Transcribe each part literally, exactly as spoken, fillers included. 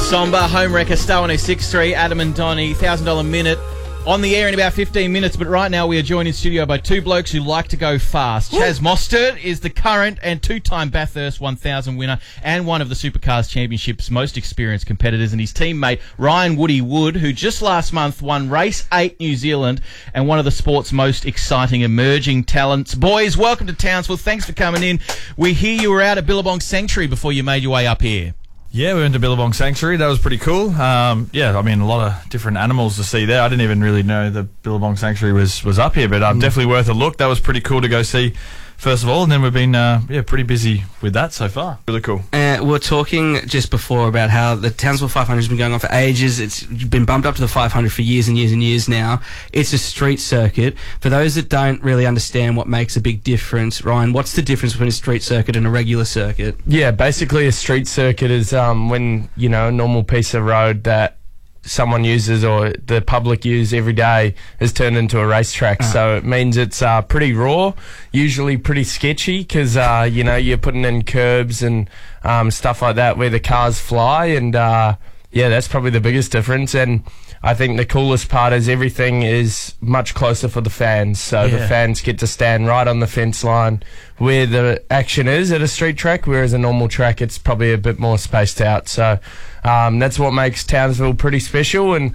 Somber, Home Wrecker, Star one oh six point three, Adam and Donnie, one thousand dollars minute. On the air in about fifteen minutes, but right now we are joined in studio by two blokes who like to go fast. Woo. Chaz Mostert is the current and two-time Bathurst one thousand winner and one of the Supercars Championship's most experienced competitors, and his teammate Ryan Woody Wood, who just last month won Race eight New Zealand and one of the sport's most exciting emerging talents. Boys, welcome to Townsville. Thanks for coming in. We hear you were out at Billabong Sanctuary before you made your way up here. Yeah, we went to Billabong Sanctuary. That was pretty cool. Um, yeah, I mean, a lot of different animals to see there. I didn't even really know the Billabong Sanctuary was, was up here, but um, mm. definitely worth a look. That was pretty cool to go see, first of all, and then we've been uh, yeah pretty busy with that so far. Really cool. Uh, we were talking just before about how the Townsville five hundred has been going on for ages. It's been bumped up to the five hundred for years and years and years now. It's a street circuit. For those that don't really understand what makes a big difference, Ryan, what's the difference between a street circuit and a regular circuit? Yeah, basically a street circuit is um, when, you know, a normal piece of road that someone uses or the public use every day is turned into a racetrack. Uh-huh. So it means it's uh, pretty raw, usually pretty sketchy because, uh, you know, you're putting in curbs and um, stuff like that where the cars fly. And, uh, yeah, that's probably the biggest difference. And I think the coolest part is everything is much closer for the fans. So yeah. the fans get to stand right on the fence line where the action is at a street track, whereas a normal track, it's probably a bit more spaced out. So um, that's what makes Townsville pretty special. And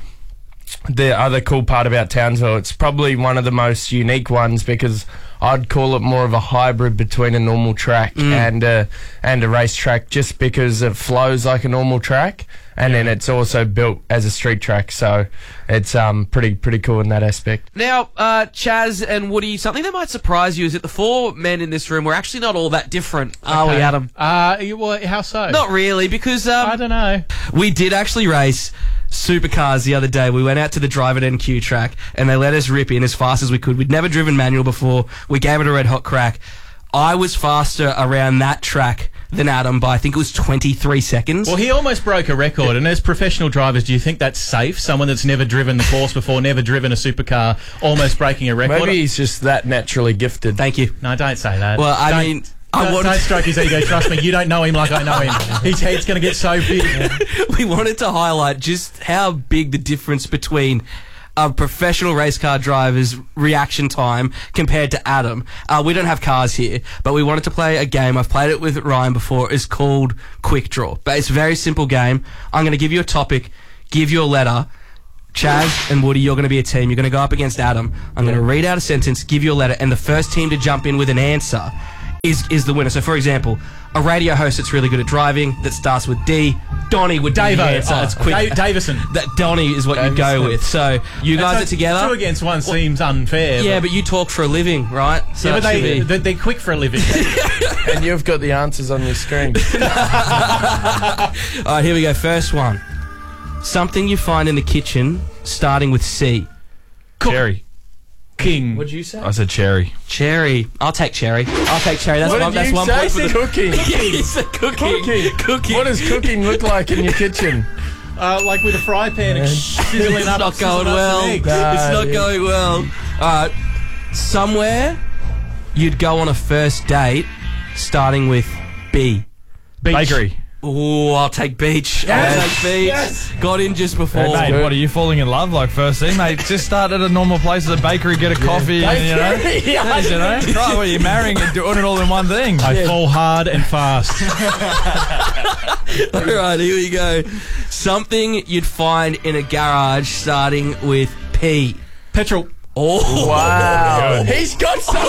the other cool part about Townsville, it's probably one of the most unique ones because I'd call it more of a hybrid between a normal track mm. and a, and a racetrack, just because it flows like a normal track. And yeah. then it's also built as a street track, so it's um pretty pretty cool in that aspect. Now, uh, Chaz and Woody, something that might surprise you is that the four men in this room were actually not all that different, are okay. we, Adam? Uh, well, how so? Not really, because um, I don't know. We did actually race supercars the other day. We went out to the Drive at N Q track, and they let us rip in as fast as we could. We'd never driven manual before. We gave it a red hot crack. I was faster around that track than Adam by, I think it was twenty-three seconds. Well, he almost broke a record, and as professional drivers, do you think that's safe? Someone that's never driven the course before, never driven a supercar, almost breaking a record? Maybe he's just that naturally gifted. Thank you. No, don't say that. Well, I don't, mean... I don't, wanted don't stroke his ego, trust me. You don't know him like I know him. His head's going to get so big. We wanted to highlight just how big the difference between a professional race car driver's reaction time compared to Adam. Uh, we don't have cars here, but we wanted to play a game. I've played it with Ryan before. It's called Quick Draw. But it's a very simple game. I'm going to give you a topic, give you a letter. Chaz and Woody, you're going to be a team. You're going to go up against Adam. I'm going to read out a sentence, give you a letter, and the first team to jump in with an answer is is the winner. So, for example, a radio host that's really good at driving that starts with D, Donnie would Davo. be the answer. Oh, it's quick. Dave, Davison. That Donnie is what you go with. So you guys so are together. Two against one seems unfair. Yeah, but, but you talk for a living, right? So yeah, but it should they, be- they they're quick for a living. And you've got the answers on your screen. All right, here we go. First one. Something you find in the kitchen starting with C. Cook. Cherry. King. What'd you say? I said cherry. Cherry. I'll take cherry. I'll take cherry. That's What one. did That's you one say? point for the Cooking. He said cooking. Cooking. Cooking. What does cooking look like in your kitchen? Uh, like with a fry pan and sizzling It's up. not going sizzling up well. some eggs. Nah, It's not yeah. going well. All right. Somewhere you'd go on a first date starting with B. Beach. Bakery. Oh, I'll take beach. Yes. I'll take beach. Yes. Got in just before. Hey, mate, what are you falling in love like first thing, mate? Just start at a normal place at a bakery, get a coffee, and you know, Bakery, yeah, you know, right? Well, you're marrying and doing it all in one thing. I fall hard and fast. All right, here we go. Something you'd find in a garage starting with P. Petrol. Oh, Wow. He's got something.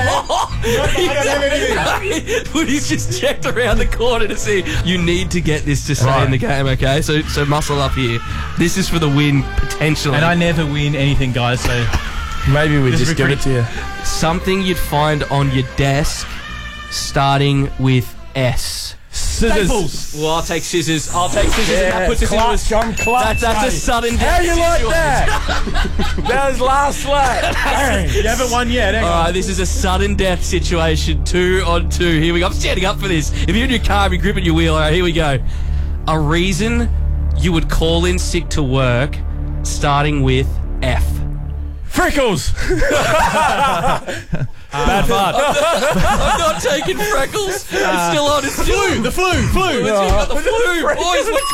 But he's just checked around the corner to see. You need to get this to stay Right. in the game, okay? So, so muscle up here. This is for the win potentially. And I never win anything, guys, so... Maybe we This just is give it to you. Something you'd find on your desk starting with S. Scissors. Well, I'll take scissors. I'll take scissors. and that puts us into a- clutch, I'm clutch. That's, that's a mate. sudden How death you like situation. that? That was last lap. Bang. You haven't won yet, hang All on. right, this is a sudden death situation. Two on two. Here we go. I'm standing up for this. If you're in your car, you're gripping your wheel. All right, here we go. A reason you would call in sick to work starting with F. Freckles. Bad fart. I'm not taking Freckles. It's still on. It's still on. The flu, flu. It's got the flu, boys. We're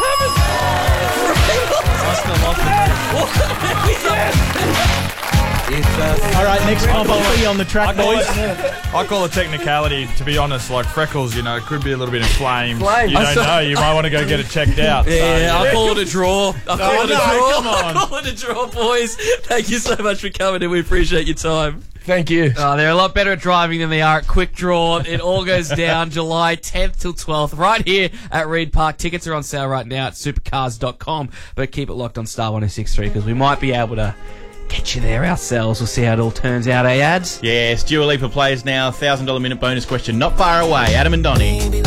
All right, next comp, I'll see you on the track, I call, boys. it, I call it technicality, to be honest. Like Freckles, you know, it could be a little bit inflamed. Inflamed. You don't know. You might want to go get it checked out. So, Yeah, I'll call it a draw. I'll call Oh, it a no, draw. come on. I'll call it a draw, boys. Thank you so much for coming in. We appreciate your time. Thank you. Oh, they're a lot better at driving than they are at quick draw. It all goes down July tenth till twelfth right here at Reed Park. Tickets are on sale right now at supercars dot com. But keep it locked on Star one oh six point three because we might be able to get you there ourselves. We'll see how it all turns out, eh, Ads? Yes, Dua Lipa plays now. one thousand dollars minute bonus question not far away. Adam and Donnie.